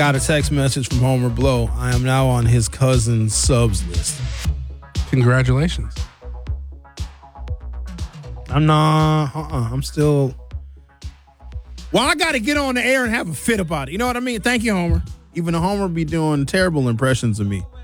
Got a text message from Homer Blow. I am now on his cousin's subs list. Congratulations. I'm still... Well, I got to get on the air and have a fit about it. You know what I mean? Thank you, Homer. Even though Homer be doing terrible impressions of me.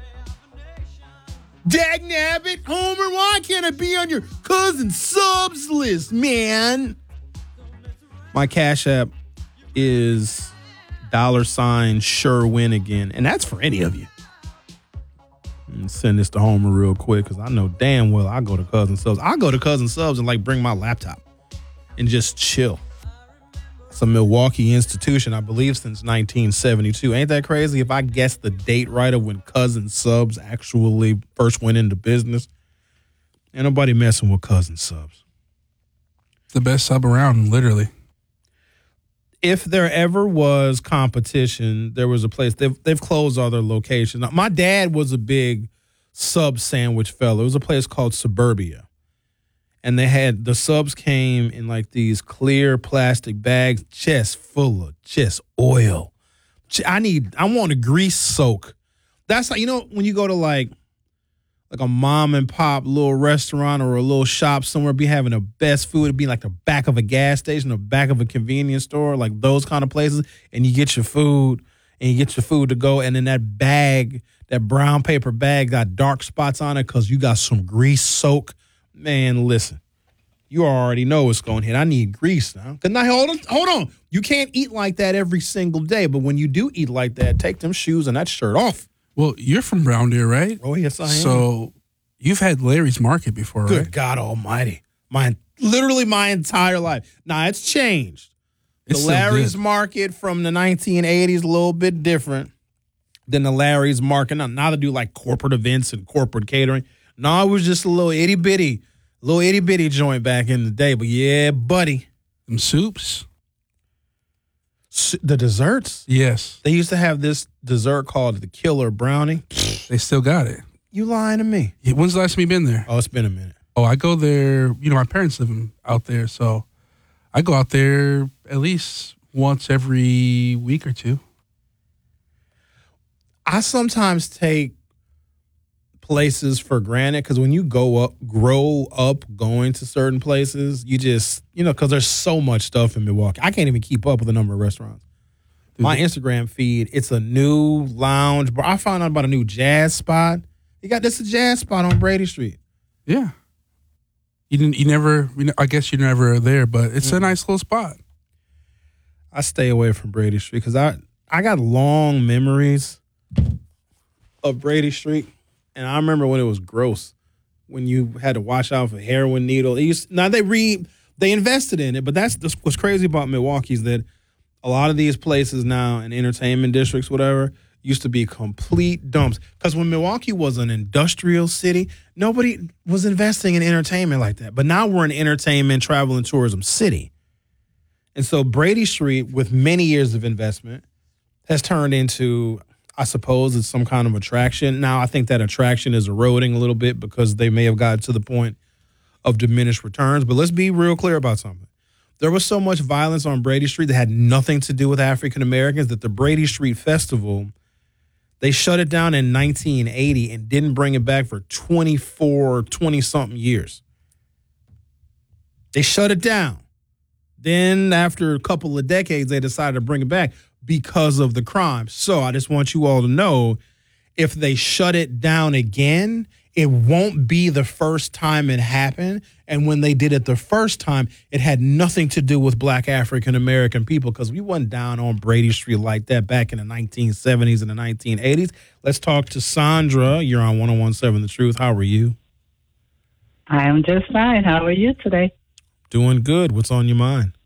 Dagnabbit, Homer, why can't I be on your cousin's subs list, man? My Cash App is $Sherwin again. And that's for any of you. Send this to Homer real quick because I know damn well I go to Cousin Subs. I go to Cousin Subs and like bring my laptop and just chill. It's a Milwaukee institution, I believe, since 1972. Ain't that crazy? If I guess the date right of when Cousin Subs actually first went into business, ain't nobody messing with Cousin Subs. The best sub around, literally. If there ever was competition, there was a place. They've closed all their locations. Now, my dad was a big sub sandwich fella. It was a place called Suburbia. And they had, the subs came in like these clear plastic bags, just full of just oil. I want a grease soak. That's like, you know, when you go to like a mom and pop little restaurant or a little shop somewhere, be having the best food. It'd be like the back of a gas station, the back of a convenience store, like those kind of places. And you get your food to go. And then that bag, that brown paper bag got dark spots on it because you got some grease soak. Man, listen, you already know what's going to hit. I need grease now. Hold on. You can't eat like that every single day. But when you do eat like that, take them shoes and that shirt off. Well, you're from Brown Deer, right? Oh, yes, I am. So you've had Larry's Market before, right? Good God almighty. Literally my entire life. Now, it's changed. The Larry's Market from the 1980s, a little bit different than the Larry's Market. Now they do like corporate events and corporate catering. No, it was just a little itty-bitty joint back in the day. But yeah, buddy. Some soups? The desserts? Yes. They used to have this dessert called the Killer Brownie. They still got it. You lying to me. Yeah, when's the last time you been there? Oh, it's been a minute. Oh, I go there. You know, my parents live out there, so I go out there at least once every week or two. I sometimes take places for granted because when you grow up going to certain places, you just, because there's so much stuff in Milwaukee. I can't even keep up with the number of restaurants. My Instagram feed, it's a new lounge bar. I found out about a new jazz spot. This a jazz spot on Brady Street. Yeah. I guess you're never there, but it's a nice little spot. I stay away from Brady Street because I got long memories of Brady Street. And I remember when it was gross, when you had to watch out for heroin needle. They invested in it, but that's what's crazy about Milwaukee is that a lot of these places now in entertainment districts, whatever, used to be complete dumps. Because when Milwaukee was an industrial city, nobody was investing in entertainment like that. But now we're an entertainment, travel, and tourism city. And so Brady Street, with many years of investment, has turned into, I suppose, it's some kind of attraction. Now, I think that attraction is eroding a little bit because they may have gotten to the point of diminished returns. But let's be real clear about something. There was so much violence on Brady Street that had nothing to do with African Americans that the Brady Street Festival, they shut it down in 1980 and didn't bring it back for 20-something years. They shut it down. Then after a couple of decades, they decided to bring it back because of the crime. So I just want you all to know, if they shut it down again, it won't be the first time it happened. And when they did it the first time, it had nothing to do with Black African-American people because we wasn't down on Brady Street like that back in the 1970s and the 1980s. Let's talk to Sandra. You're on 101.7 The Truth. How are you? I am just fine. How are you today? Doing good. What's on your mind?